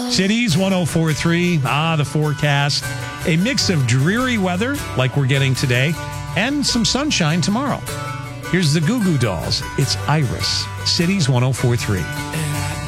Cities 104.3. The forecast. A mix of dreary weather like we're getting today and some sunshine tomorrow. Here's the Goo Goo Dolls. It's Iris. Cities 104.3.